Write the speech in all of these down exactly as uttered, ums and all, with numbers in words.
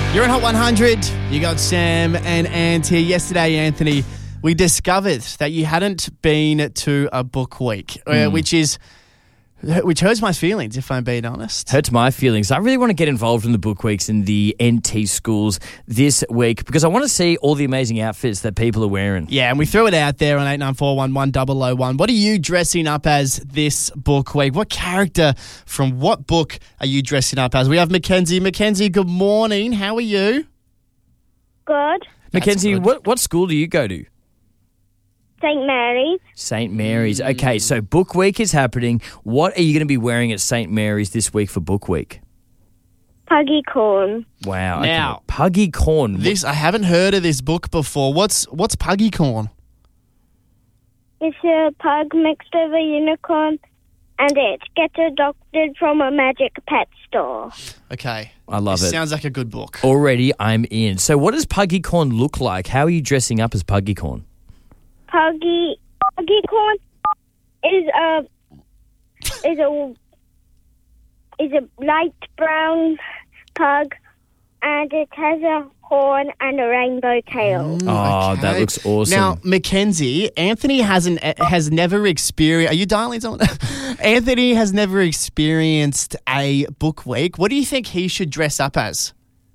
You're in Hot one hundred. You got Sam and Ant here. Yesterday, Anthony, we discovered that you hadn't been to a book week, mm. uh, which is which hurts my feelings, if I'm being honest. Hurts my feelings. I really want to get involved in the book weeks in the N T schools this week because I want to see all the amazing outfits that people are wearing. Yeah, and we threw it out there on eight nine four one one zero zero one. What are you dressing up as this book week? What character from what book are you dressing up as? We have Mackenzie. Mackenzie, good morning. How are you? Good. Mackenzie, good. what, what school do you go to? Saint Mary's. Saint Mary's. Okay, so Book Week is happening. What are you going to be wearing at Saint Mary's this week for Book Week? Puggy corn. Wow. Now, okay. Puggy corn. This I haven't heard of this book before. What's what's puggy corn? It's a pug mixed with a unicorn, and it gets adopted from a magic pet store. Okay. I love this it. Sounds like a good book. Already, I'm in. So what does Puggy corn look like? How are you dressing up as Puggy corn? Puggy, puggy corn is a is a is a light brown pug, and it has a horn and a rainbow tail. Mm, Oh, okay. that looks awesome. Now, Mackenzie, Anthony hasn't has never experienced. Are you dialing someone? Anthony has never experienced a book week. What do you think he should dress up as?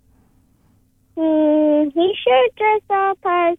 Hmm, he should dress up as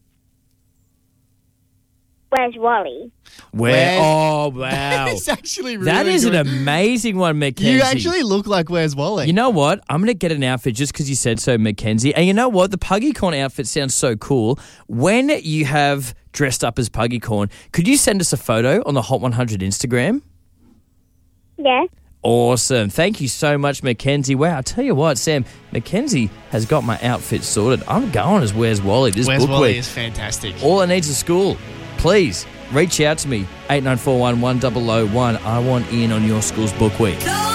Where's Wally? Where? Where's- Oh, wow. It's actually really That is good. an amazing one, Mackenzie. You actually look like Where's Wally? You know what? I'm going to get an outfit just because you said so, Mackenzie. And you know what? The Puggy corn outfit sounds so cool. When you have dressed up as Puggy corn, could you send us a photo on the Hot one hundred Instagram? Yes. Awesome. Thank you so much, Mackenzie. Wow, I tell you what, Sam, Mackenzie has got my outfit sorted. I'm going as Where's Wally this Where's book Wally week. is fantastic. All I need is a school. Please reach out to me, eight nine four one one zero zero one. I want in on your school's book week. Go